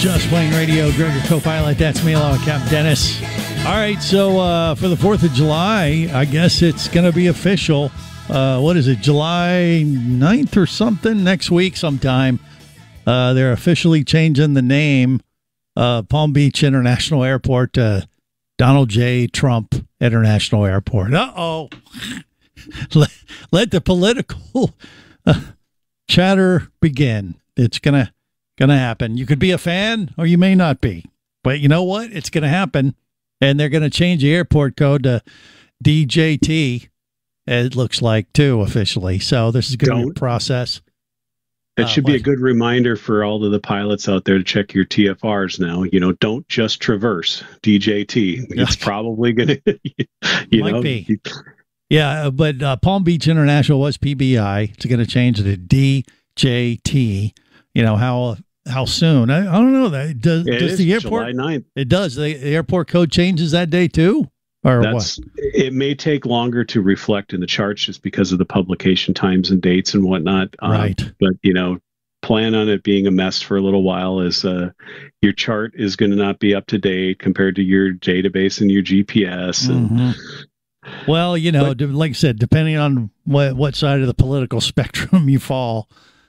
Just Plain Radio, Greg, your co-pilot. That's me, along with Captain Dennis. All right, so for the 4th of July, I guess it's going to be official. What is it, July 9th or something? Next week sometime. They're officially changing the name, Palm Beach International Airport to Donald J. Trump International Airport. Uh-oh. Let the political chatter begin. It's gonna happen. You could be a fan or you may not be, but you know what? It's gonna happen, and they're gonna change the airport code to DJT. It looks like too officially. So this is gonna be a process. That should be a good reminder for all of the pilots out there to check your TFRs now. You know, don't just traverse DJT. It's probably gonna, Might be. Yeah, but Palm Beach International was PBI. It's going to change to DJT. You know, how soon? I don't know. Does the airport? July 9th. It does. The airport code changes that day too? Or what? It may take longer to reflect in the charts just because of the publication times and dates and whatnot. Right. But, you know, plan on it being a mess for a little while, as your chart is going to not be up to date compared to your database and your GPS. And, well, you know, like I said, depending on what side of the political spectrum you fall,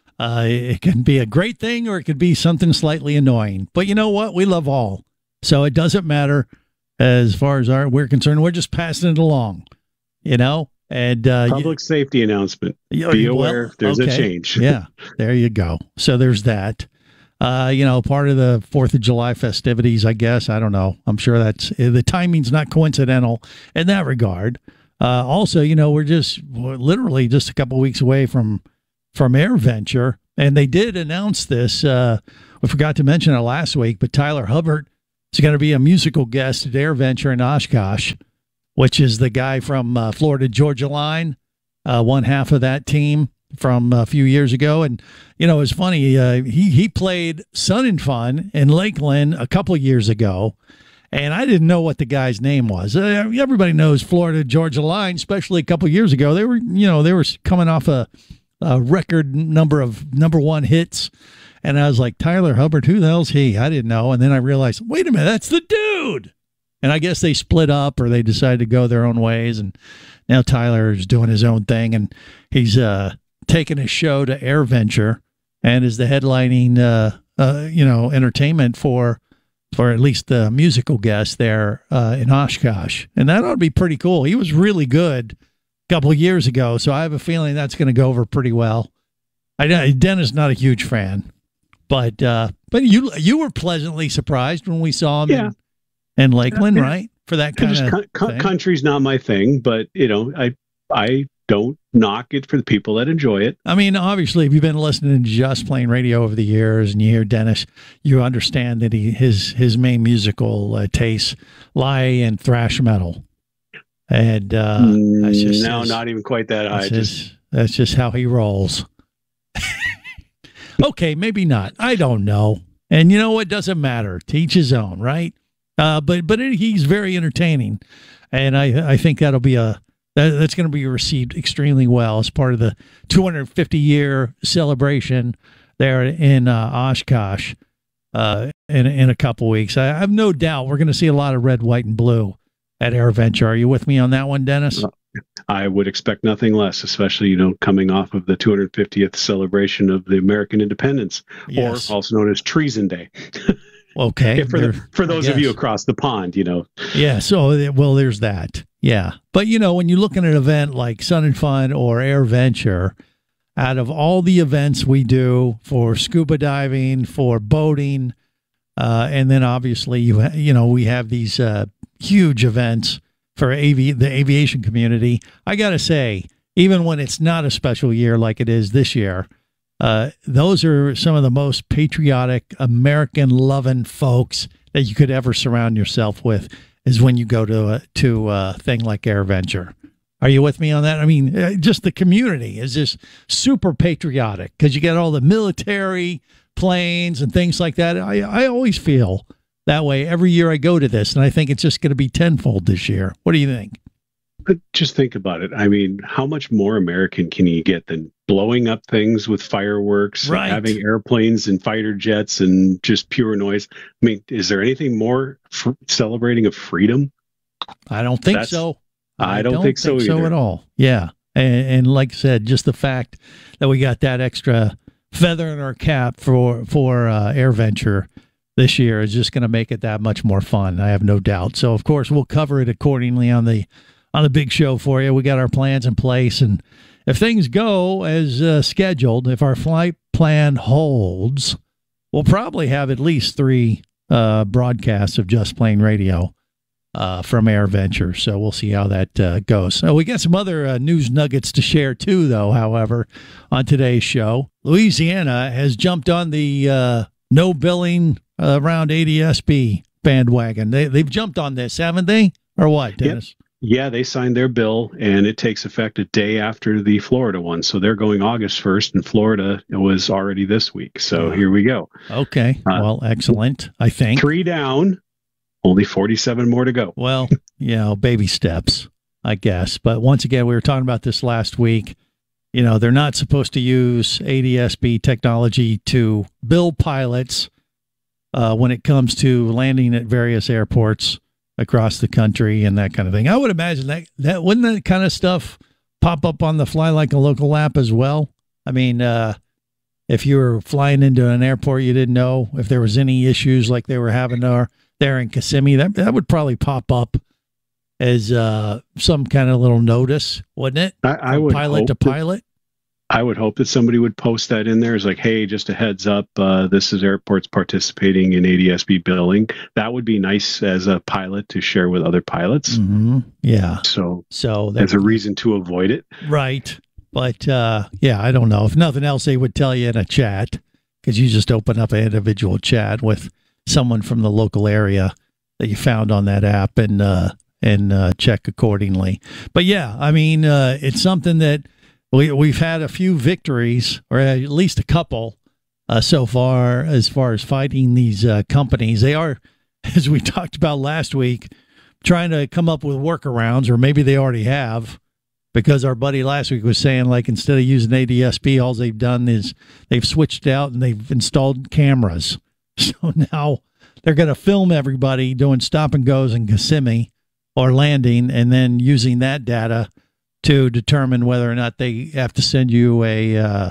it can be a great thing or it could be something slightly annoying. But you know what? We love all. So it doesn't matter as far as we're concerned. We're just passing it along, you know? And public safety announcement. Be aware there's a change. Yeah, there you go. So there's that. You know, part of the 4th of July festivities, I guess. I don't know. I'm sure that's the timing's not coincidental in that regard. Also, you know, we're literally just a couple of weeks away from AirVenture, and they did announce this. We forgot to mention it last week, but Tyler Hubbard is going to be a musical guest at AirVenture in Oshkosh, which is the guy from Florida Georgia Line, one half of that team from a few years ago. And, you know, it's funny, he played Sun and Fun in Lakeland a couple of years ago, and I didn't know what the guy's name was. Everybody knows Florida Georgia Line, especially a couple of years ago. They were coming off a record number of number one hits, and I was like, Tyler Hubbard, who the hell's he? I didn't know. And then I realized, wait a minute, that's the dude. And I guess they split up or they decided to go their own ways, and now Tyler is doing his own thing, and he's taking his show to AirVenture and is the headlining, entertainment for at least the musical guest there in Oshkosh. And that ought to be pretty cool. He was really good a couple of years ago, so I have a feeling that's going to go over pretty well. Dennis not a huge fan, but you were pleasantly surprised when we saw him in Lakeland, right? For that kind of thing. Country's not my thing, but you know, I don't knock it for the people that enjoy it. I mean, obviously, if you've been listening to Just Plain Radio over the years and you hear Dennis, you understand that his main musical tastes lie in thrash metal. And that's just not even quite that high. That's just how he rolls. Okay, maybe not. I don't know. And you know what? Doesn't matter. To each his own, right? But he's very entertaining, and I think that's going to be received extremely well as part of the 250-year celebration there in Oshkosh in a couple weeks. I have no doubt we're going to see a lot of red, white, and blue at AirVenture. Are you with me on that one, Dennis? I would expect nothing less, especially, you know, coming off of the 250th celebation of the American independence, yes, or also known as Treason Day. Okay. For those of you across the pond, you know. Yeah. So, well, there's that. Yeah. But, you know, when you look at an event like Sun and Fun or AirVenture, out of all the events we do for scuba diving, for boating, and then obviously, we have these huge events for the aviation community. I got to say, even when it's not a special year like it is this year, those are some of the most patriotic, American-loving folks that you could ever surround yourself with, is when you go to a thing like AirVenture. Are you with me on that? I mean, just the community is just super patriotic because you get all the military planes and things like that. I always feel that way every year I go to this, and I think it's just going to be tenfold this year. What do you think? But just think about it. I mean, how much more American can you get than blowing up things with fireworks, right, having airplanes and fighter jets and just pure noise? I mean, is there anything more celebrating of freedom? I don't think so. I don't think so at all. Yeah. And like I said, just the fact that we got that extra feather in our cap for AirVenture this year is just going to make it that much more fun. I have no doubt. So, of course, we'll cover it accordingly on the big show for you. We got our plans in place, and if things go as scheduled, if our flight plan holds, we'll probably have at least 3 broadcasts of Just Plain Radio from AirVenture. So we'll see how that goes. So we got some other news nuggets to share too, though, however, on today's show. Louisiana has jumped on the no billing around ADSB bandwagon. They've jumped on this, haven't they? Or what, Dennis? Yep. Yeah, they signed their bill, and it takes effect a day after the Florida one. So they're going August 1st, and Florida was already this week. So here we go. Okay. Well, excellent, I think. 3 down, only 47 more to go. Well, baby steps, I guess. But once again, we were talking about this last week. They're not supposed to use ADSB technology to bill pilots when it comes to landing at various airports across the country and that kind of thing. I would imagine that wouldn't that kind of stuff pop up on the Fly Like a Local app as well? I mean, if you were flying into an airport you didn't know if there was any issues like they were having there in Kissimmee, that would probably pop up as some kind of little notice, wouldn't it? I would pilot to pilot. I would hope that somebody would post that in there as like, hey, just a heads up, this is airports participating in ADSB billing. That would be nice as a pilot to share with other pilots. Mm-hmm. Yeah. So there's a reason to avoid it. Right. But I don't know. If nothing else, they would tell you in a chat, because you just open up an individual chat with someone from the local area that you found on that app and check accordingly. But yeah, I mean, it's something that we've had a few victories, or at least a couple so far, as fighting these companies. They are, as we talked about last week, trying to come up with workarounds, or maybe they already have, because our buddy last week was saying, like, instead of using ADSB, all they've done is they've switched out and they've installed cameras. So now they're going to film everybody doing stop and goes in Kissimmee or landing, and then using that data to determine whether or not they have to send you a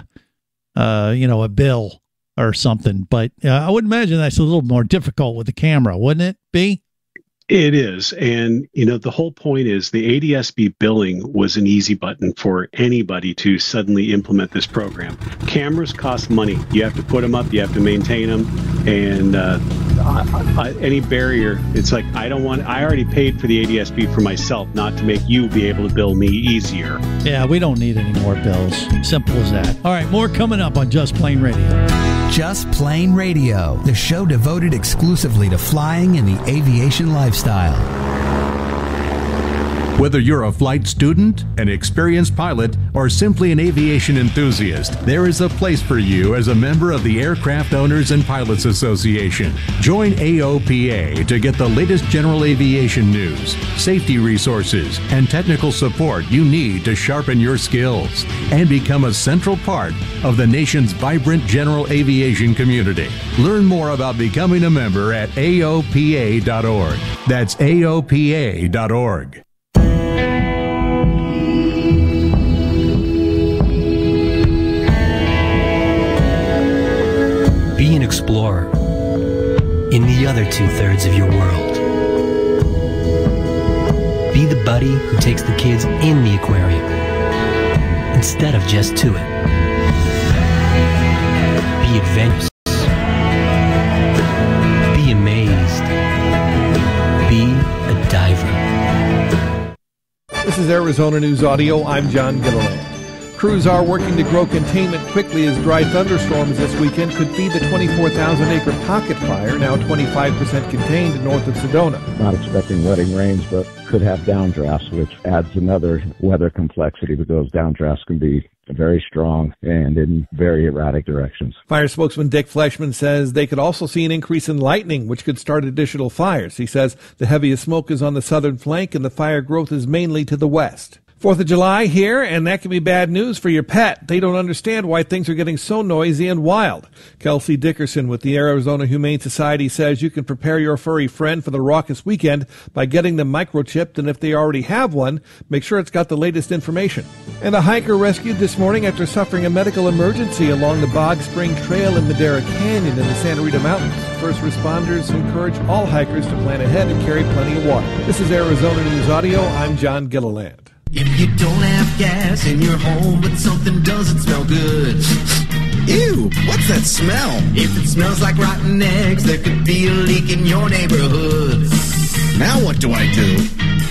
bill or something. But I would imagine that's a little more difficult with the camera, wouldn't it be? It is. And, the whole point is the ADSB billing was an easy button for anybody to suddenly implement this program. Cameras cost money. You have to put them up, you have to maintain them, and any barrier, it's like, I already paid for the ADSB for myself, not to make you be able to bill me easier. Yeah, we don't need any more bills. Simple as that. All right, more coming up on Just Plain Radio. Just Plain Radio, the show devoted exclusively to flying and the aviation lifestyle. Whether you're a flight student, an experienced pilot, or simply an aviation enthusiast, there is a place for you as a member of the Aircraft Owners and Pilots Association. Join AOPA to get the latest general aviation news, safety resources, and technical support you need to sharpen your skills and become a central part of the nation's vibrant general aviation community. Learn more about becoming a member at AOPA.org. That's AOPA.org. Be an explorer in the other 2/3 of your world. Be the buddy who takes the kids in the aquarium instead of just to it. Be adventurous. Be amazed. Be a diver. This is Arizona News Audio. I'm John Gilliland. Crews are working to grow containment quickly as dry thunderstorms this weekend could feed the 24,000-acre pocket fire, now 25% contained north of Sedona. Not expecting wetting rains, but could have downdrafts, which adds another weather complexity because downdrafts can be very strong and in very erratic directions. Fire spokesman Dick Fleshman says they could also see an increase in lightning, which could start additional fires. He says the heaviest smoke is on the southern flank and the fire growth is mainly to the west. 4th of July here, and that can be bad news for your pet. They don't understand why things are getting so noisy and wild. Kelsey Dickerson with the Arizona Humane Society says you can prepare your furry friend for the raucous weekend by getting them microchipped, and if they already have one, make sure it's got the latest information. And a hiker rescued this morning after suffering a medical emergency along the Bog Spring Trail in Madera Canyon in the Santa Rita Mountains. First responders encourage all hikers to plan ahead and carry plenty of water. This is Arizona News Audio. I'm John Gilliland. If you don't have gas in your home, but something doesn't smell good. Ew, what's that smell? If it smells like rotten eggs, there could be a leak in your neighborhood. Now what do I do?